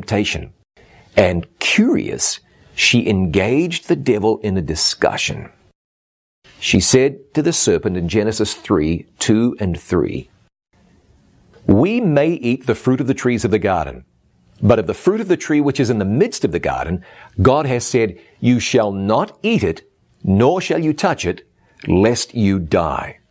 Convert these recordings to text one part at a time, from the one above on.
temptation. And curious, she engaged the devil in a discussion. She said to the serpent in Genesis 3:2 and 3, "We may eat the fruit of the trees of the garden, but of the fruit of the tree which is in the midst of the garden, God has said, you shall not eat it, nor shall you touch it, lest you die."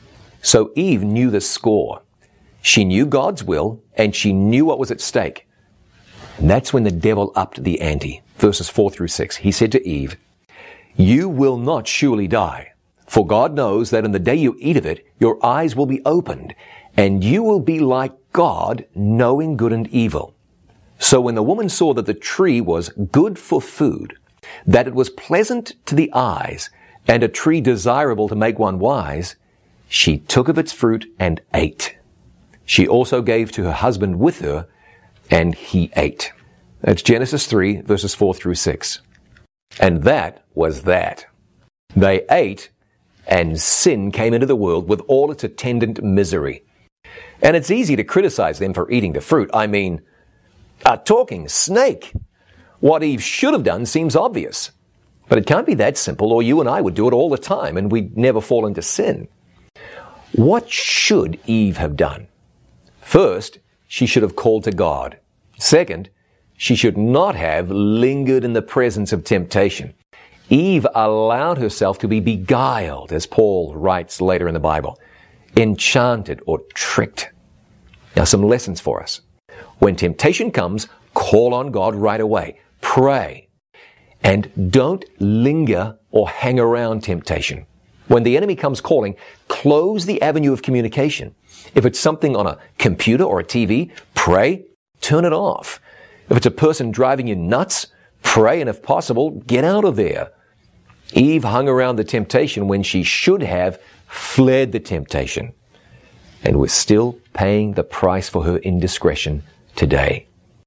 So Eve knew the score. She knew God's will, and she knew what was at stake. And that's when the devil upped the ante. Verses 4-6. He said to Eve, "You will not surely die, for God knows that in the day you eat of it, your eyes will be opened, and you will be like God, knowing good and evil." So when the woman saw that the tree was good for food, that it was pleasant to the eyes, and a tree desirable to make one wise, she took of its fruit and ate. She also gave to her husband with her, and he ate. That's Genesis 3, verses 4-6. And that was that. They ate, and sin came into the world with all its attendant misery. And it's easy to criticize them for eating the fruit. I mean, a talking snake. What Eve should have done seems obvious. But it can't be that simple, or you and I would do it all the time, and we'd never fall into sin. What should Eve have done? First, she should have called to God. Second, she should not have lingered in the presence of temptation. Eve allowed herself to be beguiled, as Paul writes later in the Bible, enchanted or tricked. Now, some lessons for us. When temptation comes, call on God right away. Pray. And don't linger or hang around temptation. When the enemy comes calling, close the avenue of communication. If it's something on a computer or a TV, pray, turn it off. If it's a person driving you nuts, pray, and if possible, get out of there. Eve hung around the temptation when she should have fled the temptation, and was still paying the price for her indiscretion today.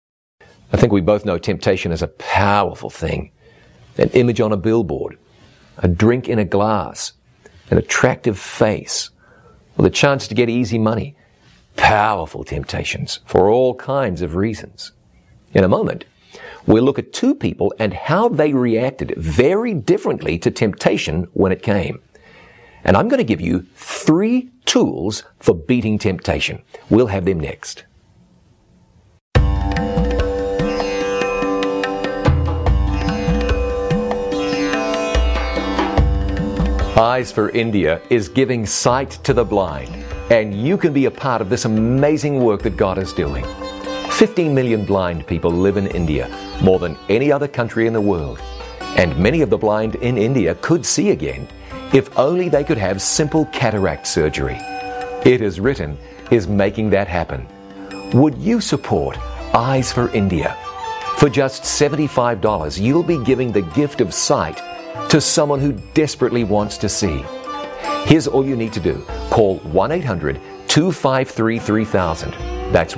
I think we both know temptation is a powerful thing. An image on a billboard, a drink in a glass, an attractive face, or the chance to get easy money. Powerful temptations for all kinds of reasons. In a moment, we'll look at two people and how they reacted very differently to temptation when it came. And I'm going to give you 3 tools for beating temptation. We'll have them next. Eyes for India is giving sight to the blind, and you can be a part of this amazing work that God is doing. 15 million blind people live in India, more than any other country in the world. And many of the blind in India could see again if only they could have simple cataract surgery. It Is Written is making that happen. Would you support Eyes for India? For just $75, you'll be giving the gift of sight to someone who desperately wants to see. Here's all you need to do. Call 1-800-253-3000. That's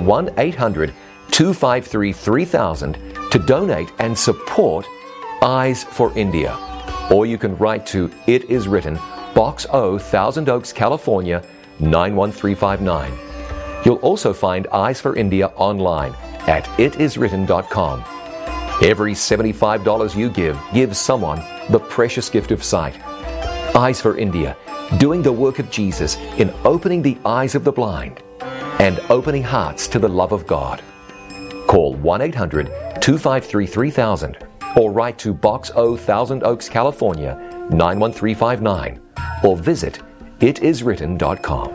1-800-253-3000 to donate and support Eyes for India. Or you can write to It Is Written, Box O, Thousand Oaks, California, 91359. You'll also find Eyes for India online at itiswritten.com. Every $75 you give someone the precious gift of sight. Eyes for India, doing the work of Jesus in opening the eyes of the blind and opening hearts to the love of God. Call 1-800-253-3000 or write to Box O, Thousand Oaks, California, 91359, or visit itiswritten.com.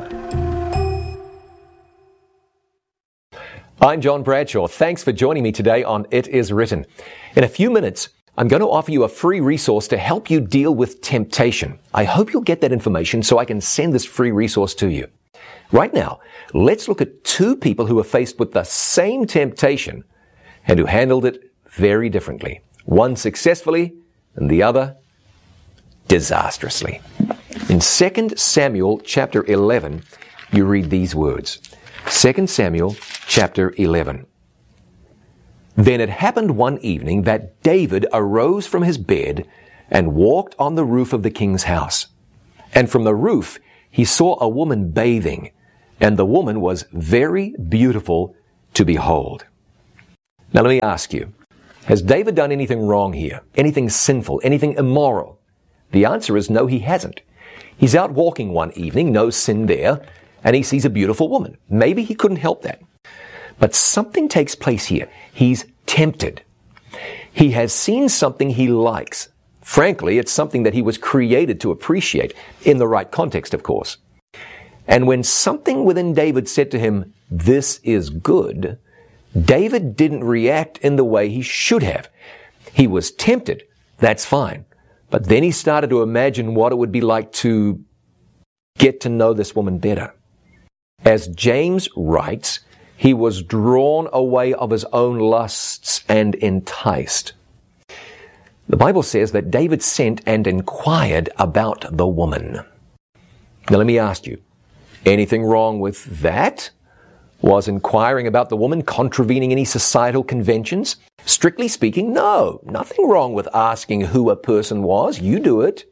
I'm John Bradshaw. Thanks for joining me today on It Is Written. In a few minutes, I'm going to offer you a free resource to help you deal with temptation. I hope you'll get that information so I can send this free resource to you. Right now, let's look at 2 people who were faced with the same temptation and who handled it very differently. One successfully and the other disastrously. In 2 Samuel chapter 11, you read these words. 2 Samuel chapter 11. Then it happened one evening that David arose from his bed and walked on the roof of the king's house. And from the roof he saw a woman bathing, and the woman was very beautiful to behold. Now let me ask you, has David done anything wrong here? Anything sinful? Anything immoral? The answer is no, he hasn't. He's out walking one evening, no sin there, and he sees a beautiful woman. Maybe he couldn't help that. But something takes place here. He's tempted. He has seen something he likes. Frankly, it's something that he was created to appreciate, in the right context, of course. And when something within David said to him, "This is good," David didn't react in the way he should have. He was tempted. That's fine. But then he started to imagine what it would be like to get to know this woman better. As James writes, he was drawn away of his own lusts and enticed. The Bible says that David sent and inquired about the woman. Now let me ask you, anything wrong with that? Was inquiring about the woman contravening any societal conventions? Strictly speaking, no. Nothing wrong with asking who a person was. You do it.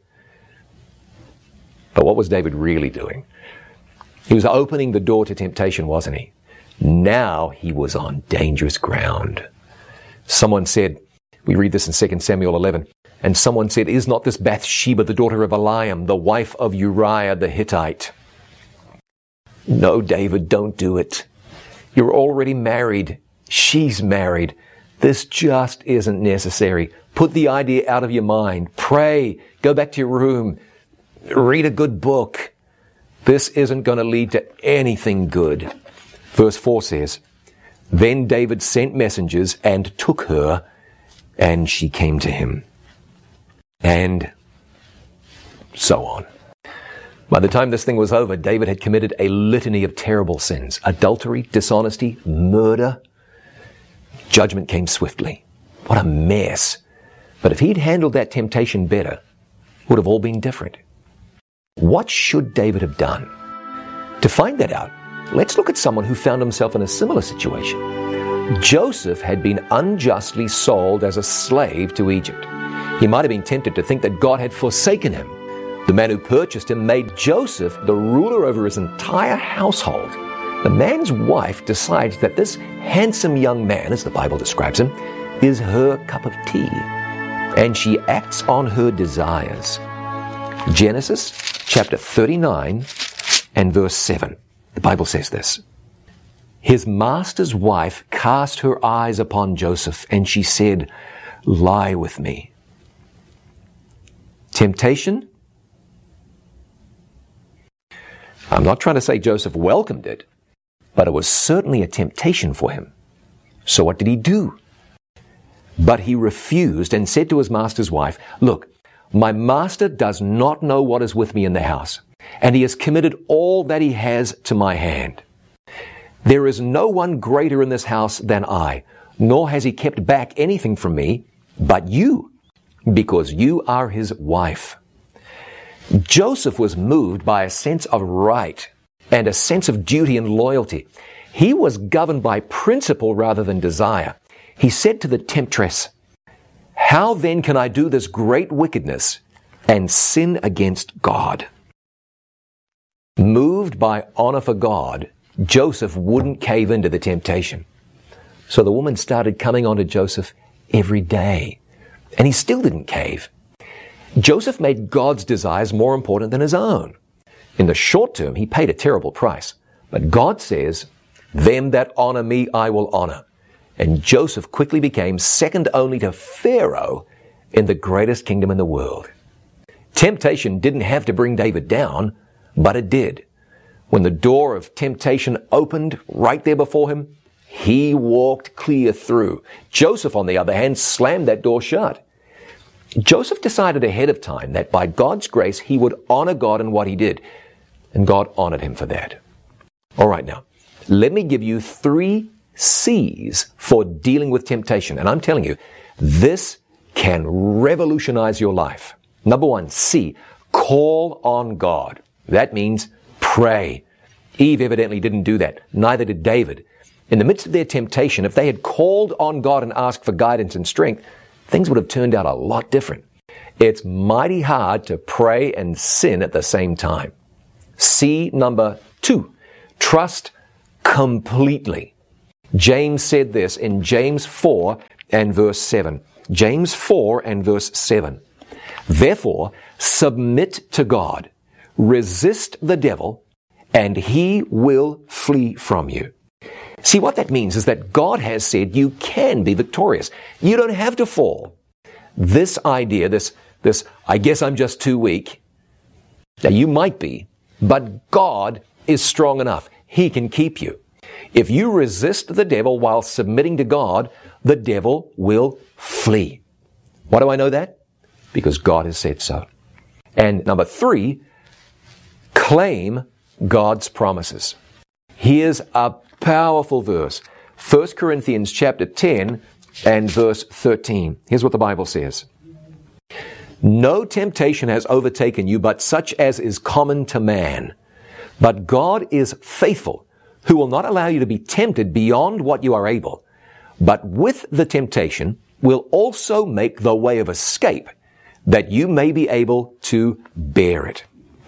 But what was David really doing? He was opening the door to temptation, wasn't he? Now he was on dangerous ground. Someone said, we read this in 2 Samuel 11, and someone said, "Is not this Bathsheba, the daughter of Eliam, the wife of Uriah the Hittite?" No, David, don't do it. You're already married. She's married. This just isn't necessary. Put the idea out of your mind. Pray. Go back to your room. Read a good book. This isn't going to lead to anything good. Verse 4 says, "Then David sent messengers and took her, and she came to him." And so on. By the time this thing was over, David had committed a litany of terrible sins. Adultery, dishonesty, murder. Judgment came swiftly. What a mess. But if he'd handled that temptation better, it would have all been different. What should David have done? To find that out, let's look at someone who found himself in a similar situation. Joseph had been unjustly sold as a slave to Egypt. He might have been tempted to think that God had forsaken him. The man who purchased him made Joseph the ruler over his entire household. The man's wife decides that this handsome young man, as the Bible describes him, is her cup of tea. And she acts on her desires. Genesis chapter 39 and verse 7. The Bible says this. "His master's wife cast her eyes upon Joseph, and she said, 'Lie with me.'" Temptation? I'm not trying to say Joseph welcomed it, but it was certainly a temptation for him. So what did he do? But he refused and said to his master's wife, "Look, my master does not know what is with me in the house, and he has committed all that he has to my hand. There is no one greater in this house than I, nor has he kept back anything from me, but you, because you are his wife." Joseph was moved by a sense of right and a sense of duty and loyalty. He was governed by principle rather than desire. He said to the temptress, "How then can I do this great wickedness and sin against God?" Moved by honor for God, Joseph wouldn't cave into the temptation. So the woman started coming on to Joseph every day, and he still didn't cave. Joseph made God's desires more important than his own. In the short term, he paid a terrible price. But God says, "Them that honor me, I will honor." And Joseph quickly became second only to Pharaoh in the greatest kingdom in the world. Temptation didn't have to bring David down, but it did. When the door of temptation opened right there before him, he walked clear through. Joseph, on the other hand, slammed that door shut. Joseph decided ahead of time that by God's grace, he would honor God in what he did. And God honored him for that. All right, now, let me give you 3 C's for dealing with temptation. And I'm telling you, this can revolutionize your life. Number 1, C, call on God. That means pray. Eve evidently didn't do that. Neither did David. In the midst of their temptation, if they had called on God and asked for guidance and strength, things would have turned out a lot different. It's mighty hard to pray and sin at the same time. C, number 2, trust completely. James said this in James 4 and verse 7. James 4 and verse 7. Therefore, submit to God, resist the devil, and he will flee from you. See, what that means is that God has said you can be victorious. You don't have to fall. This idea, this I guess I'm just too weak. Now, you might be, but God is strong enough. He can keep you. If you resist the devil while submitting to God, the devil will flee. Why do I know that? Because God has said so. And number 3, claim God's promises. Here's a powerful verse. 1 Corinthians chapter 10 and verse 13. Here's what the Bible says. No temptation has overtaken you, but such as is common to man. But God is faithful, who will not allow you to be tempted beyond what you are able, but with the temptation will also make the way of escape, that you may be able to bear it.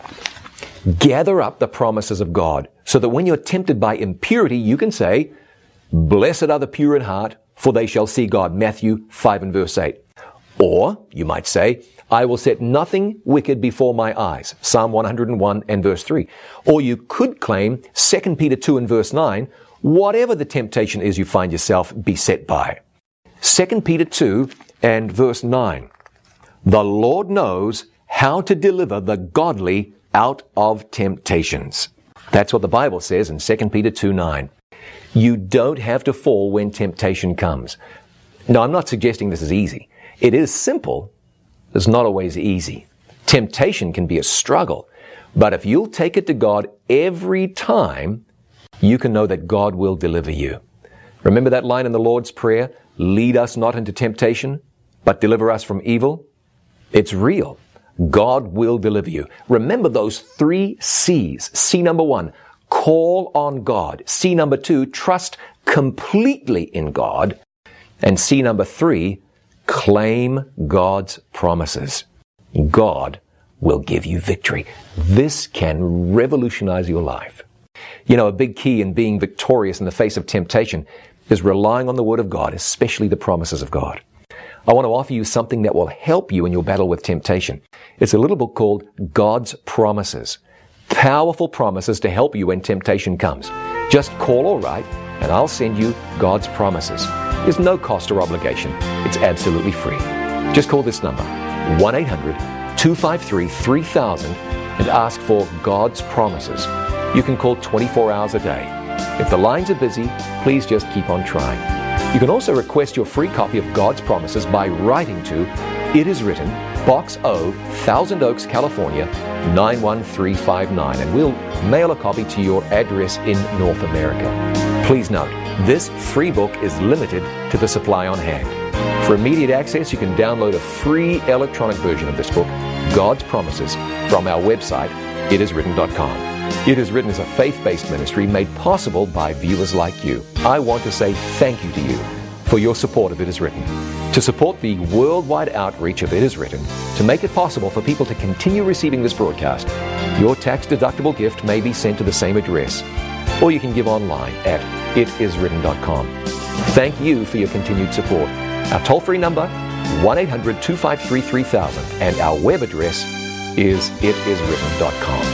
Gather up the promises of God, so that when you're tempted by impurity, you can say, blessed are the pure in heart, for they shall see God. Matthew 5 and verse 8. Or, you might say, I will set nothing wicked before my eyes. Psalm 101 and verse 3. Or you could claim 2 Peter 2 and verse 9, whatever the temptation is you find yourself beset by. 2 Peter 2 and verse 9. The Lord knows how to deliver the godly out of temptations. That's what the Bible says in 2 Peter 2:9. You don't have to fall when temptation comes. Now, I'm not suggesting this is easy. It is simple. It's not always easy. Temptation can be a struggle. But if you'll take it to God every time, you can know that God will deliver you. Remember that line in the Lord's Prayer, lead us not into temptation, but deliver us from evil? It's real. God will deliver you. Remember those 3 C's. C number 1, call on God. C number 2, trust completely in God. And C number 3, claim God's promises. God will give you victory. This can revolutionize your life. You know, a big key in being victorious in the face of temptation is relying on the Word of God, especially the promises of God. I want to offer you something that will help you in your battle with temptation. It's a little book called God's Promises. Powerful promises to help you when temptation comes. Just call or write, and I'll send you God's Promises. There's no cost or obligation. It's absolutely free. Just call this number, 1-800-253-3000, and ask for God's Promises. You can call 24 hours a day. If the lines are busy, please just keep on trying. You can also request your free copy of God's Promises by writing to It Is Written, Box O, Thousand Oaks, California, 91359, and we'll mail a copy to your address in North America. Please note, this free book is limited to the supply on hand. For immediate access, you can download a free electronic version of this book, God's Promises, from our website, itiswritten.com. It Is Written is a faith-based ministry made possible by viewers like you. I want to say thank you to you for your support of It Is Written. To support the worldwide outreach of It Is Written, to make it possible for people to continue receiving this broadcast, your tax-deductible gift may be sent to the same address, or you can give online at itiswritten.com. Thank you for your continued support. Our toll-free number, 1-800-253-3000, and our web address is itiswritten.com.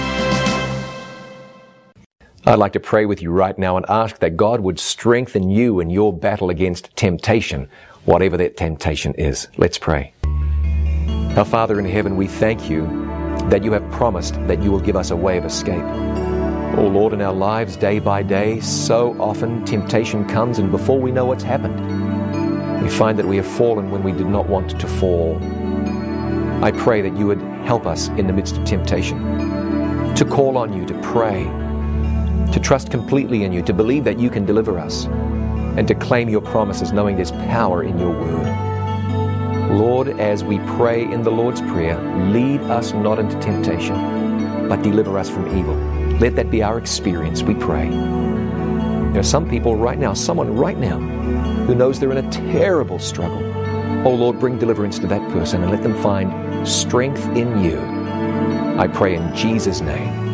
I'd like to pray with you right now and ask that God would strengthen you in your battle against temptation, whatever that temptation is. Let's pray. Our Father in heaven, we thank you that you have promised that you will give us a way of escape. Oh Lord, in our lives day by day, so often temptation comes, and before we know what's happened, we find that we have fallen when we did not want to fall. I pray that you would help us in the midst of temptation, to call on you, to pray, to trust completely in you, to believe that you can deliver us, and to claim your promises, knowing there's power in your word. Lord, as we pray in the Lord's Prayer, lead us not into temptation, but deliver us from evil. Let that be our experience, we pray. There are some people right now, someone right now, who knows they're in a terrible struggle. Oh Lord, bring deliverance to that person and let them find strength in you. I pray in Jesus' name.